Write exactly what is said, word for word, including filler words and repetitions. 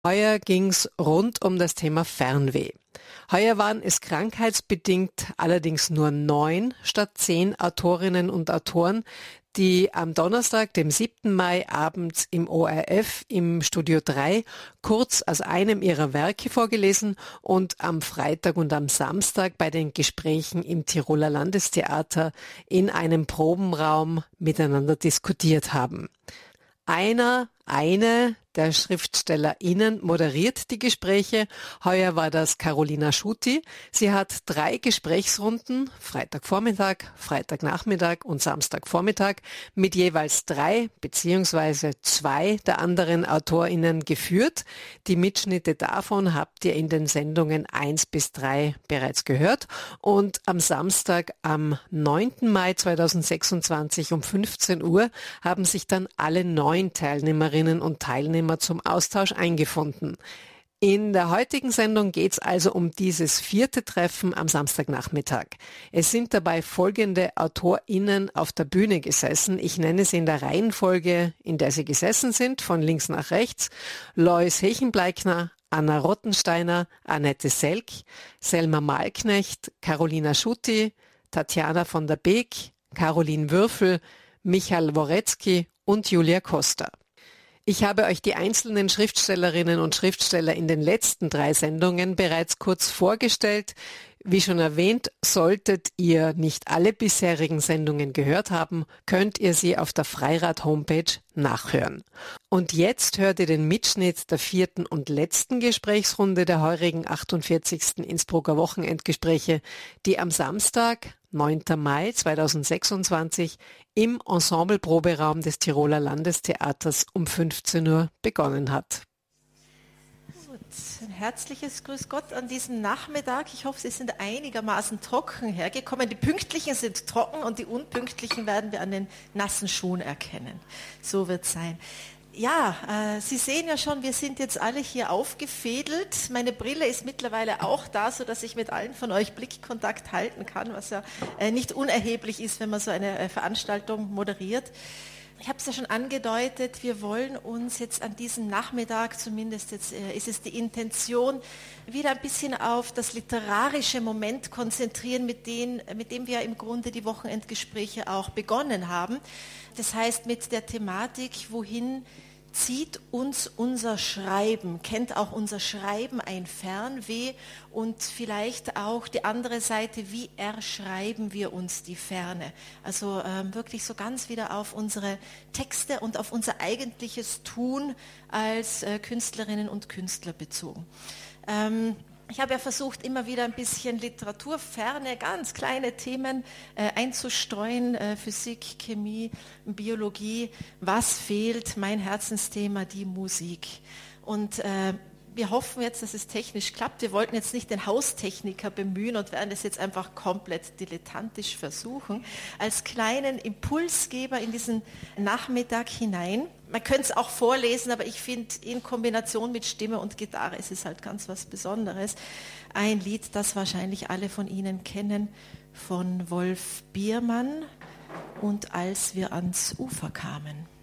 Heuer ging's rund um das Thema Fernweh. Heuer waren es krankheitsbedingt allerdings nur neun statt zehn Autorinnen und Autoren, die am Donnerstag, dem siebten Mai, abends im O R F im Studio drei kurz aus einem ihrer Werke vorgelesen und am Freitag und am Samstag bei den Gesprächen im Tiroler Landestheater in einem Probenraum miteinander diskutiert haben. Einer, eine der SchriftstellerInnen moderiert die Gespräche. Heuer war das Carolina Schuti. Sie hat drei Gesprächsrunden, Freitagvormittag, Freitagnachmittag und Samstagvormittag, mit jeweils drei beziehungsweise zwei der anderen AutorInnen geführt. Die Mitschnitte davon habt ihr in den Sendungen eins bis drei bereits gehört. Und am Samstag, am neunten Mai zweitausendsechsundzwanzig um fünfzehn Uhr haben sich dann alle neun Teilnehmerinnen und Teilnehmer zum Austausch eingefunden. In der heutigen Sendung geht es also um dieses vierte Treffen am Samstagnachmittag. Es sind dabei folgende AutorInnen auf der Bühne gesessen. Ich nenne sie in der Reihenfolge, in der sie gesessen sind, von links nach rechts. Lois Hechenbleikner, Anna Rottensteiner, Annette Selk, Selma Malknecht, Carolina Schuti, Tatjana von der Beek, Caroline Würfel, Michael Worecki und Julia Costa. Ich habe euch die einzelnen Schriftstellerinnen und Schriftsteller in den letzten drei Sendungen bereits kurz vorgestellt. Wie schon erwähnt, solltet ihr nicht alle bisherigen Sendungen gehört haben, könnt ihr sie auf der Freirad-Homepage nachhören. Und jetzt hört ihr den Mitschnitt der vierten und letzten Gesprächsrunde der heurigen achtundvierzigsten Innsbrucker Wochenendgespräche, die am Samstag, neunten Mai zweitausendsechsundzwanzig im Ensemble-Proberaum des Tiroler Landestheaters um fünfzehn Uhr begonnen hat. Gut, ein herzliches Grüß Gott an diesem Nachmittag. Ich hoffe, Sie sind einigermaßen trocken hergekommen. Die Pünktlichen sind trocken und die Unpünktlichen werden wir an den nassen Schuhen erkennen. So wird es sein. Ja, äh, Sie sehen ja schon, wir sind jetzt alle hier aufgefädelt. Meine Brille ist mittlerweile auch da, sodass ich mit allen von euch Blickkontakt halten kann, was ja äh, nicht unerheblich ist, wenn man so eine äh, Veranstaltung moderiert. Ich habe es ja schon angedeutet, wir wollen uns jetzt an diesem Nachmittag, zumindest jetzt äh, ist es die Intention, wieder ein bisschen auf das literarische Moment konzentrieren, mit, den, mit dem wir im Grunde die Wochenendgespräche auch begonnen haben. Das heißt mit der Thematik, wohin zieht uns unser Schreiben, kennt auch unser Schreiben ein Fernweh und vielleicht auch die andere Seite, wie erschreiben wir uns die Ferne? Also ähm, wirklich so ganz wieder auf unsere Texte und auf unser eigentliches Tun als äh, Künstlerinnen und Künstler bezogen. Ähm, Ich habe ja versucht, immer wieder ein bisschen literaturferne, ganz kleine Themen äh, einzustreuen. Äh, Physik, Chemie, Biologie. Was fehlt? Mein Herzensthema, die Musik. Und äh, wir hoffen jetzt, dass es technisch klappt. Wir wollten jetzt nicht den Haustechniker bemühen und werden das jetzt einfach komplett dilettantisch versuchen. Als kleinen Impulsgeber in diesen Nachmittag hinein. Man könnte es auch vorlesen, aber ich finde, in Kombination mit Stimme und Gitarre ist es halt ganz was Besonderes. Ein Lied, das wahrscheinlich alle von Ihnen kennen, von Wolf Biermann und Als wir ans Ufer kamen.